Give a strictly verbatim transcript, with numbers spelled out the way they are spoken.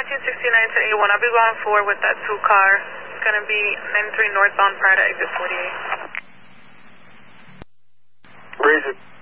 nineteen sixty-nine to A one. I'll be going forward with that two car. It's going to be ninety-three northbound prior to exit forty-eight. Breeze it.